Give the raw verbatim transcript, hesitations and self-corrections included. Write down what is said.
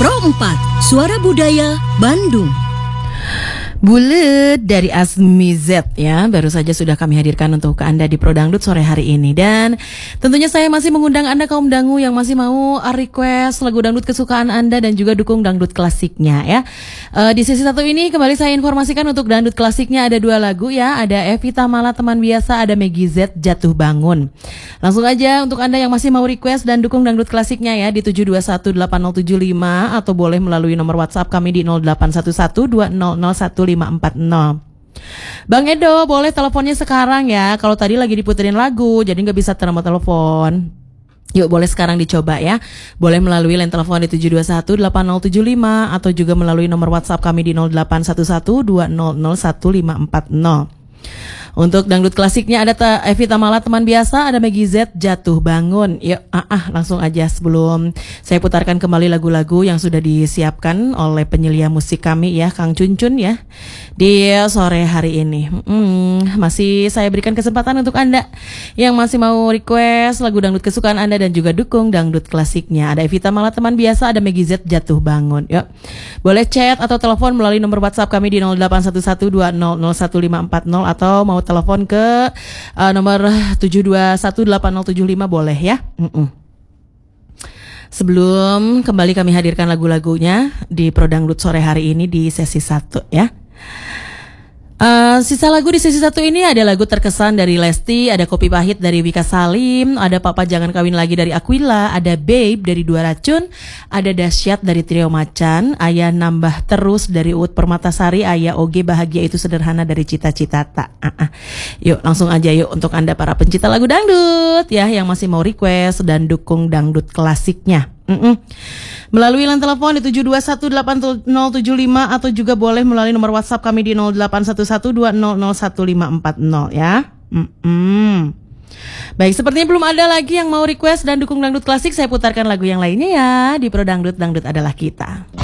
Pro empat, Suara Budaya Bandung. Bulet dari Asmi Z ya, baru saja sudah kami hadirkan untuk Anda di Pro Dangdut sore hari ini. Dan tentunya saya masih mengundang Anda kaum dangu yang masih mau request lagu dangdut kesukaan Anda dan juga dukung dangdut klasiknya ya. E, di sesi satu ini kembali saya informasikan untuk dangdut klasiknya ada dua lagu ya, ada Evita Mala Teman Biasa, ada Meggy Z Jatuh Bangun. Langsung aja untuk Anda yang masih mau request dan dukung dangdut klasiknya ya di tujuh dua satu delapan nol tujuh lima atau boleh melalui nomor WhatsApp kami di nol delapan satu satu dua nol nol satu lima empat nol. Bang Edo, boleh teleponnya sekarang ya. Kalau tadi lagi diputerin lagu, jadi nggak bisa terima telepon. Yuk, boleh sekarang dicoba ya. Boleh melalui line telepon di tujuh dua satu delapan nol tujuh lima atau juga melalui nomor WhatsApp kami di nol delapan satu satu dua nol nol satu lima empat nol. Untuk dangdut klasiknya ada Evita Mala Teman Biasa, ada Meggy Z Jatuh Bangun. Yuk, ah, ah, langsung aja sebelum saya putarkan kembali lagu-lagu yang sudah disiapkan oleh penyelia musik kami ya, Kang Cuncun ya, di sore hari ini. Hmm, masih saya berikan kesempatan untuk Anda yang masih mau request lagu dangdut kesukaan Anda dan juga dukung dangdut klasiknya. Ada Evita Mala Teman Biasa, ada Meggy Z Jatuh Bangun. Yuk, boleh chat atau telepon melalui nomor WhatsApp kami di nol delapan satu satu dua nol nol satu lima empat nol atau mau telepon ke uh, nomor tujuh dua satu delapan nol tujuh lima boleh ya. Mm-mm. Sebelum kembali kami hadirkan lagu-lagunya di Pro Dangdut sore hari ini di sesi satu ya. Uh, sisa lagu di sesi satu ini ada lagu terkesan dari Lesti, ada Kopi Pahit dari Wika Salim, ada Papa Jangan Kawin Lagi dari Aquila, ada Babe dari Dua Racun, ada Dahsyat dari Trio Macan, Ayah Nambah Terus dari Uut Permatasari, Ayah Oge Bahagia Itu Sederhana dari Cita Citata. Uh-uh. Yuk langsung aja yuk untuk Anda para pencinta lagu dangdut ya yang masih mau request dan dukung dangdut klasiknya. Mm-mm. Melalui line telepon di tujuh dua satu delapan nol tujuh lima atau juga boleh melalui nomor WhatsApp kami di nol delapan satu satu dua nol nol satu lima empat nol ya. Mm-mm. Baik, sepertinya belum ada lagi yang mau request dan dukung dangdut klasik. Saya putarkan lagu yang lainnya ya di Pro Dangdut, Dangdut Adalah Kita.